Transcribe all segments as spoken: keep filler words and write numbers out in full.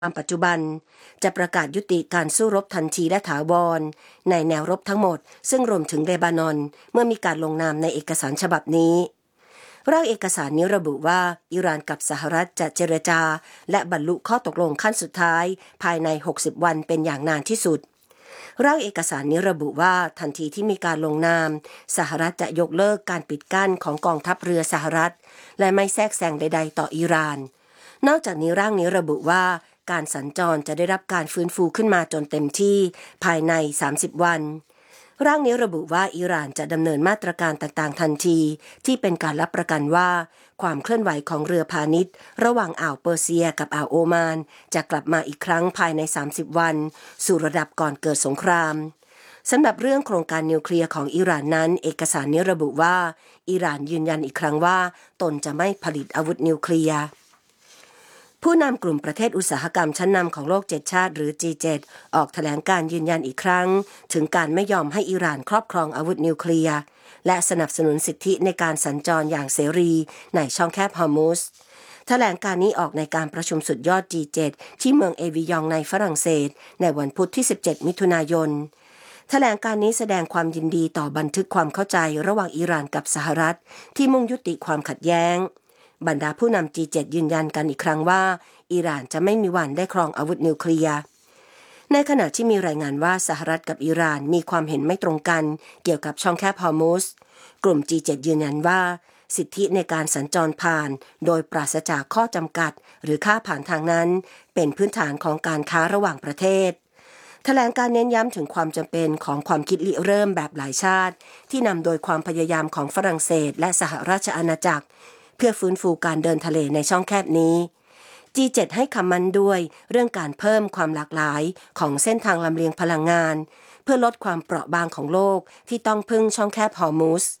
ตามปัจจุบันจะประกาศยุติการสู้รบทันทีและถาวรในแนวรบทั้งหมดซึ่งรวมถึงเลบานอนเมื่อมีการลงนามในเอกสารฉบับนี้ร่างเอกสารนี้ระบุว่าอิหร่านกับสหรัฐจะเจรจาและบรรลุข้อตกลงขั้นสุดท้ายภายในหกสิบวันเป็นอย่างนานที่สุดร่างเอกสารนี้ระบุว่าทันทีที่มีการลงนามสหรัฐจะยกเลิกการปิดกั้นของกองทัพเรือสหรัฐและไม่แทรกแซงใดๆต่ออิหร่านนอกจากนี้ร่างนี้ระบุว่าการสัญจรจะได้รับการฟื้นฟูขึ้นมาจนเต็มที่ภายในสามสิบวันร่างนี้ระบุว่าอิหร่านจะดำเนินมาตรการต่างๆทันทีที่เป็นการรับประกันว่าความเคลื่อนไหวของเรือพาณิชย์ระหว่างอ่าวเปอร์เซียกับอ่าวโอมานจะกลับมาอีกครั้งภายในสามสิบวันสู่ระดับก่อนเกิดสงครามสำหรับเรื่องโครงการนิวเคลียร์ของอิหร่านนั้นเอกสารนี้ระบุว่าอิหร่านยืนยันอีกครั้งว่าตนจะไม่ผลิตอาวุธนิวเคลียร์ผู้นำกลุ่มประเทศอุตสาหกรรมชั้นนำของโลกเจ็ดชาติหรือ จี เจ็ด ออกแถลงการยืนยันอีกครั้งถึงการไม่ยอมให้อิหร่านครอบครองอาวุธนิวเคลียร์และสนับสนุนสิทธิในการสัญจรอย่างเสรีในช่องแคบฮอร์มุซแถลงการนี้ออกในการประชุมสุดยอด จี เจ็ด ที่เมืองเอวิยองในฝรั่งเศสในวันพุธที่สิบเจ็ดมิถุนายนแถลงการนี้แสดงความยินดีต่อบันทึกความเข้าใจระหว่างอิหร่านกับสหรัฐที่มุ่งยุติความขัดแย้งบรรดาผู้นำ จี เจ็ด ยืนยันกันอีกครั้งว่าอิหร่านจะไม่มีวันได้ครองอาวุธนิวเคลียร์ในขณะที่มีรายงานว่าสหรัฐกับอิหร่านมีความเห็นไม่ตรงกันเกี่ยวกับช่องแคบฮอร์มุซกลุ่ม จี เจ็ด ยืนยันว่าสิทธิในการสัญจรผ่านโดยปราศจากข้อจำกัดหรือค่าผ่านทางนั้นเป็นพื้นฐานของการค้าระหว่างประเทศแถลงการเน้นย้ำถึงความจำเป็นของความคิดริเริ่มแบบหลายชาติที่นำโดยความพยายามของฝรั่งเศสและสหราชอาณาจักรเพื่อฟื้นฟูการเดินทะเลในช่องแคบนี้ จี เจ็ด ให้คำมั่นด้วยเรื่องการเพิ่มความหลากหลายของเส้นทางลำเลียงพลังงานเพื่อลดความเปราะบางของโลกที่ต้องพึ่งช่องแคบฮอร์มุซ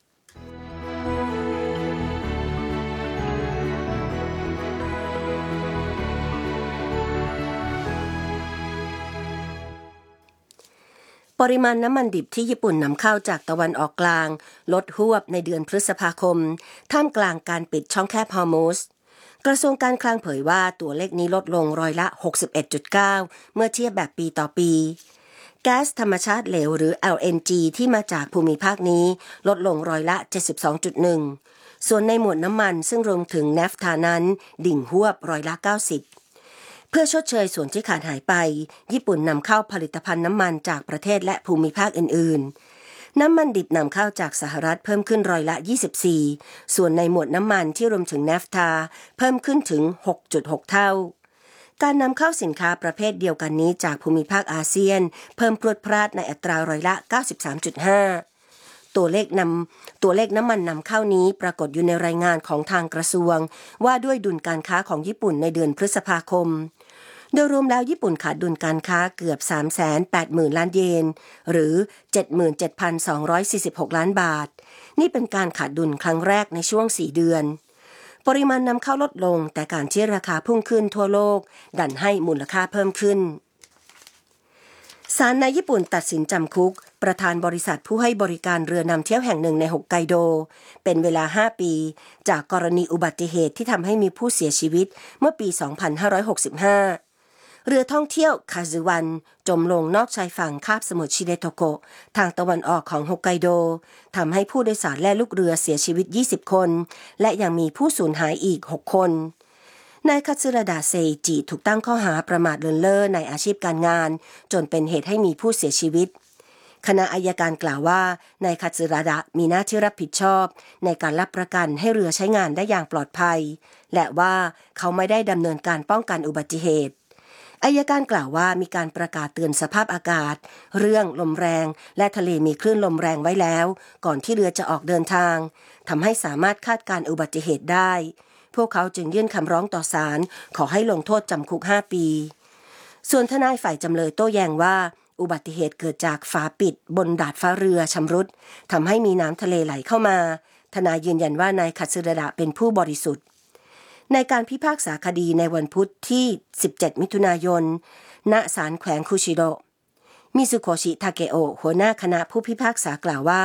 ปริมาณน้ำมันดิบที่ญี่ปุ่นนำเข้าจากตะวันออกกลางลดหวบในเดือนพฤษภาคมท่ามกลางการปิดช่องแคบฮอร์มุซกระทรวงการคลังเผยว่าตัวเลขนี้ลดลงร้อยละ หกสิบเอ็ดจุดเก้า เมื่อเทียบแบบปีต่อปีแก๊สธรรมชาติเหลวหรือ แอล เอ็น จี ที่มาจากภูมิภาคนี้ลดลงร้อยละ เจ็ดสิบสองจุดหนึ่ง ส่วนในหมวดน้ำมันซึ่งรวมถึง เนฟทา นั้นดิ่งหวบร้อยละ เก้าสิบเพื่อชดเชยส่วนที่ขาดหายไปญี่ปุ่นนำเข้าผลิตภัณฑ์น้ำมันจากประเทศและภูมิภาคอื่นๆน้ำมันดิบนำเข้าจากสหรัฐเพิ่มขึ้นร้อยละยี่สิบสี่ส่วนในหมวดน้ำมันที่รวมถึง เนฟทา เพิ่มขึ้นถึง หกจุดหก เท่าการนำเข้าสินค้าประเภทเดียวกันนี้จากภูมิภาคอาเซียนเพิ่มพรวดพราดในอัตราร้อยละ เก้าสิบสามจุดห้า ตัวเลขนำตัวเลขน้ำมันนำเข้านี้ปรากฏอยู่ในรายงานของทางกระทรวงว่าด้วยดุลการค้าของญี่ปุ่นในเดือนพฤษภาคมโดยรวมแล้วญี่ปุ่นขาดดุลการค้าเกือบ สามแสนแปดหมื่น ล้านเยนหรือ เจ็ดหมื่นเจ็ดพันสองร้อยสี่สิบหก ล้านบาทนี่เป็นการขาดดุลครั้งแรกในช่วงสี่เดือนปริมาณนำเข้าลดลงแต่การที่ราคาพุ่งขึ้นทั่วโลกดันให้มูลค่าเพิ่มขึ้นศาลในญี่ปุ่นตัดสินจำคุกประธานบริษัทผู้ให้บริการเรือนำเที่ยวแห่งหนึ่งในฮอกไกโดเป็นเวลาห้าปีจากกรณีอุบัติเหตุที่ทำให้มีผู้เสียชีวิตเมื่อปี สองพันห้าร้อยหกสิบห้าเรือท่องเที่ยวคาซึวันจมลงนอกชายฝั่งคาบสมุทรชิเนโตโกะทางตะวันออกของฮอกไกโดทำให้ผู้โดยสารและลูกเรือเสียชีวิตยี่สิบคนและยังมีผู้สูญหายอีกหกคนนายคัตสึระดะเซอิจิถูกตั้งข้อหาประมาทเลินเล่อในอาชีพการงานจนเป็นเหตุให้มีผู้เสียชีวิตคณะอัยการกล่าวว่านายคัตสึระดะมีหน้าที่รับผิดชอบในการรับประกันให้เรือใช้งานได้อย่างปลอดภัยและว่าเขาไม่ได้ดำเนินการป้องกันอุบัติเหตุอัยการกล่าวว่ามีการประกาศเตือนสภาพอากาศเรื่องลมแรงและทะเลมีคลื่นลมแรงไว้แล้วก่อนที่เรือจะออกเดินทางทำให้สามารถคาดการณ์อุบัติเหตุได้พวกเขาจึงยื่นคำร้องต่อศาลขอให้ลงโทษจำคุกห้าปีส่วนทนายฝ่ายจำเลยโต้แย้งว่าอุบัติเหตุเกิดจากฝาปิดบนดาดฟ้าเรือชำรุดทำให้มีน้ำทะเลไหลเข้ามาทนายยืนยันว่านายคัตสึระดะเป็นผู้บริสุทธิ์ในการพิพากษาคดีในวันพุธที่สิบเจ็ดมิถุนายนณศาลแขวงคุชิโดะมิซุโคชิทาเกโอะหัวหน้าคณะผู้พิพากษากล่าวว่า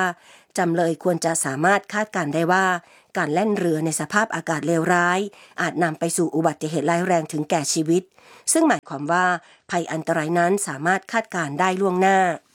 จำเลยควรจะสามารถคาดการณ์ได้ว่าการแล่นเรือในสภาพอากาศเลวร้ายอาจนำไปสู่อุบัติเหตุร้ายแรงถึงแก่ชีวิตซึ่งหมายความว่าภัยอันตรายนั้นสามารถคาดการณ์ได้ล่วงหน้า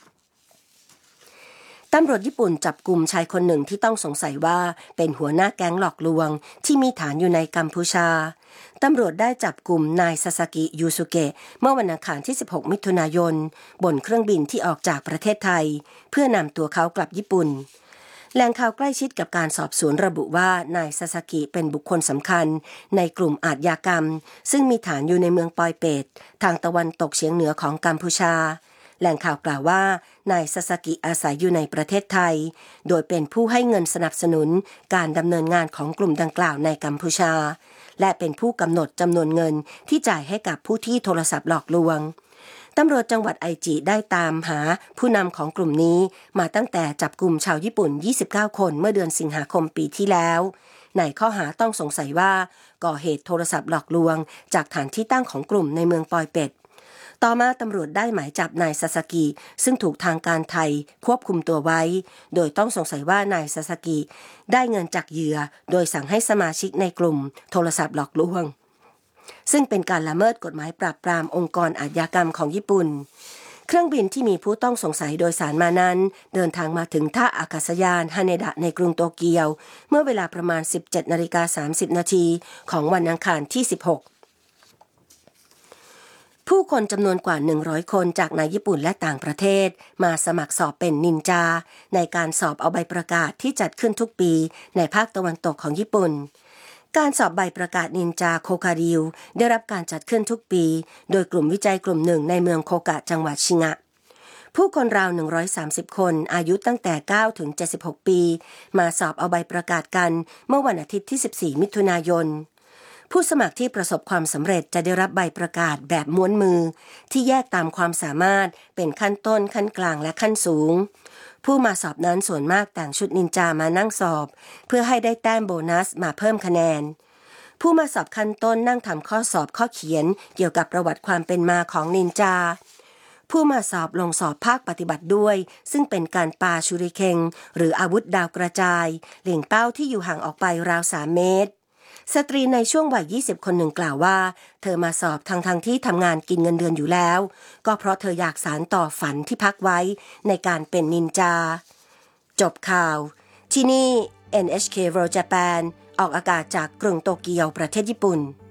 ตำรวจญี่ปุ่นจับกุมชายคนหนึ่งที่ต้องสงสัยว่าเป็นหัวหน้าแก๊งหลอกลวงที่มีฐานอยู่ในกัมพูชาตำรวจได้จับกุมนายซาซากิยูสุเกะเมื่อวันอังคารที่สิบหกมิถุนายนบนเครื่องบินที่ออกจากประเทศไทยเพื่อนำตัวเขากลับญี่ปุ่นแหล่งข่าวใกล้ชิดกับการสอบสวนระบุว่านายซาซากิเป็นบุคคลสำคัญในกลุ่มอาชญากรรมซึ่งมีฐานอยู่ในเมืองปอยเปตทางตะวันตกเฉียงเหนือของกัมพูชาแหล่งข่าวกล่าวว่านายซาซากิอาศัยอยู่ในประเทศไทยโดยเป็นผู้ให้เงินสนับสนุนการดำเนินงานของกลุ่มดังกล่าวในกัมพูชาและเป็นผู้กำหนดจำนวนเงินที่จ่ายให้กับผู้ที่โทรศัพท์หลอกลวงตำรวจจังหวัดไอจิได้ตามหาผู้นำของกลุ่มนี้มาตั้งแต่จับกุมชาวญี่ปุ่นยี่สิบเก้าคนเมื่อเดือนสิงหาคมปีที่แล้วในข้อหาต้องสงสัยว่าก่อเหตุโทรศัพท์หลอกลวงจากฐานที่ตั้งของกลุ่มในเมืองปอยเปตต่อมาตำรวจได้หมายจับนายซาซากิซึ่งถูกทางการไทยควบคุมตัวไว้โดยต้องสงสัยว่านายซาซากิได้เงินจากเหยื่อโดยสั่งให้สมาชิกในกลุ่มโทรศัพท์หลอกลวงซึ่งเป็นการละเมิดกฎหมายปราบปรามองค์กรอาชญากรรมของญี่ปุ่นเครื่องบินที่มีผู้ต้องสงสัยโดยสารมานั้นเดินทางมาถึงท่าอากาศยานฮาเนดะในกรุงโตเกียวเมื่อเวลาประมาณ สิบเจ็ดนาฬิกาสามสิบนาทีของวันอังคารที่สิบหกผู้คนจำนวนกว่าหนึ่งร้อยคนจากในญี่ปุ่นและต่างประเทศมาสมัครสอบเป็นนินจาในการสอบเอาใบประกาศที่จัดขึ้นทุกปีในภาคตะวันตกของญี่ปุ่นการสอบใบประกาศนินจาโคคาริวได้รับการจัดขึ้นทุกปีโดยกลุ่มวิจัยกลุ่มหนึ่งในเมืองโคกะจังหวัดชิงะผู้คนราวหนึ่งร้อยสามสิบคนอายุตั้งแต่เก้าถึงเจ็ดสิบหกปีมาสอบเอาใบประกาศกันเมื่อวันอาทิตย์ที่สิบสี่มิถุนายนผู้สมัครที่ประสบความสำเร็จจะได้รับใบประกาศแบบม้วนมือที่แยกตามความสามารถเป็นขั้นต้นขั้นกลางและขั้นสูงผู้มาสอบนั้นส่วนมากแต่งชุดนินจามานั่งสอบเพื่อให้ได้แต้มโบนัสมาเพิ่มคะแนนผู้มาสอบขั้นต้นนั่งทำข้อสอบข้อเขียนเกี่ยวกับประวัติความเป็นมาของนินจาผู้มาสอบลงสอบภาคปฏิบัติด้วยซึ่งเป็นการปาชูริเค็งหรืออาวุธดาวกระจายเล็งเป้าที่อยู่ห่างออกไปราวสามเมตรสตรีในช่วงวัยยี่สิบคนหนึ่งกล่าวว่าเธอมาสอบทั้งทั้งที่ทำงานกินเงินเดือนอยู่แล้วก็เพราะเธออยากสานต่อฝันที่พักไว้ในการเป็นนินจาจบข่าวที่นี่ เอ็น เอช เค World Japan ออกอากาศจากกรุงโตเกียวประเทศญี่ปุ่น